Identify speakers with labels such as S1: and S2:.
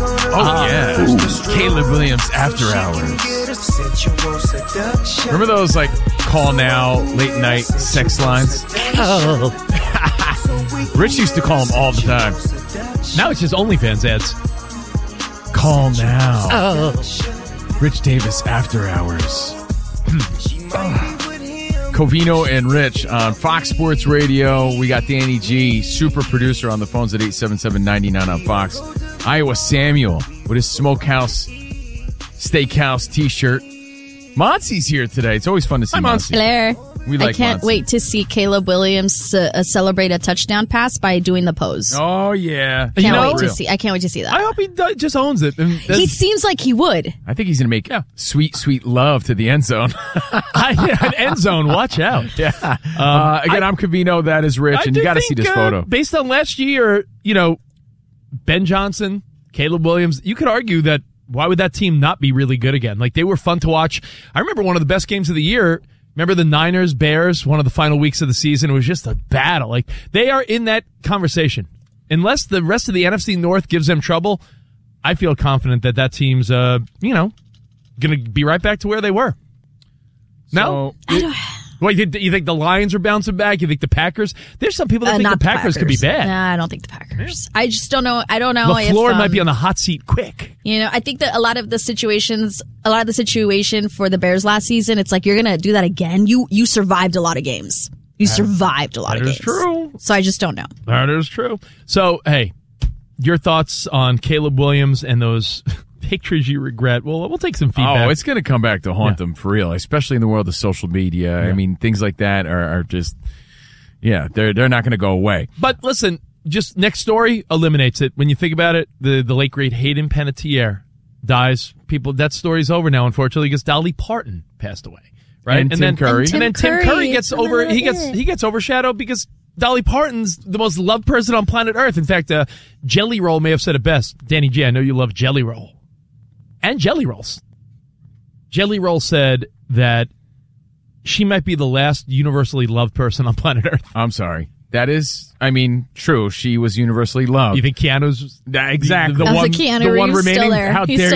S1: Oh, yeah. Caleb Williams After Hours. Remember those, like, call now, late night sex lines?
S2: Oh.
S1: Rich used to call them all the time.
S2: Now it's just OnlyFans ads.
S1: Call now.
S2: Oh.
S1: Rich Davis After Hours. Covino and Rich on Fox Sports Radio. We got Danny G, super producer, on the phones at 877-99 on Fox. Iowa Samuel with his Smokehouse Steakhouse t-shirt. Monsi's here today. It's always fun to see Monsi.
S3: Claire,
S1: We like
S3: I can't
S1: Monsi.
S3: wait to see Caleb Williams celebrate a touchdown pass by doing the pose.
S1: Oh, yeah.
S3: I can't wait to see that.
S2: I hope he just owns it.
S3: He seems like he would.
S1: I think he's going to make sweet, sweet love to the end zone.
S2: End zone, watch out.
S1: Yeah. Again, I'm Covino. That is Rich. And you got to see this photo.
S2: Based on last year, Ben Johnson, Caleb Williams, you could argue that why would that team not be really good again? Like, they were fun to watch. I remember one of the best games of the year. Remember the Niners-Bears, one of the final weeks of the season? It was just a battle. Like, they are in that conversation. Unless the rest of the NFC North gives them trouble, I feel confident that team's, going to be right back to where they were. No? You think the Lions are bouncing back? You think the Packers? There's some people that think the Packers could be bad.
S3: Nah, I don't think the Packers. I just don't know. I don't know
S2: LaFleur might be on the hot seat quick.
S3: I think that a lot of the situation for the Bears last season, it's like, you're going to do that again. You survived a lot of games. You survived a lot of games.
S2: That is true.
S3: So I just don't know.
S2: That is true. So, hey, your thoughts on Caleb Williams and those pictures you regret? Well, we'll take some feedback.
S1: Oh, it's going to come back to haunt them for real, especially in the world of social media. Yeah. I mean, things like that are just, they're not going to go away.
S2: But listen, just next story eliminates it. When you think about it, the late great Hayden Panettiere dies. That story's over now, unfortunately, because Dolly Parton passed away. Right?
S1: And Tim Curry.
S2: And then Tim Curry gets overshadowed because Dolly Parton's the most loved person on planet Earth. In fact, Jelly Roll may have said it best. Danny G, I know you love Jelly Roll. And Jelly Rolls. Jelly Roll said that she might be the last universally loved person on planet Earth.
S1: I'm sorry. That is, true. She was universally loved.
S2: You think Keanu's
S1: exactly
S3: the one
S2: remaining?
S3: Still there.
S2: How
S3: He's
S2: dare